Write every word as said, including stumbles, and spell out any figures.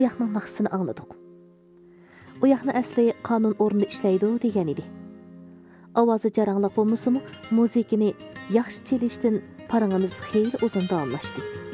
yoqning naqsini anladik. U yoqni asli qonun o'rnida ishlaydi degan edi. Ovozi jaranglab bo'lmasimi, muzikani yaxshi chelishdan parangimiz xeyli uzun davomlashdi.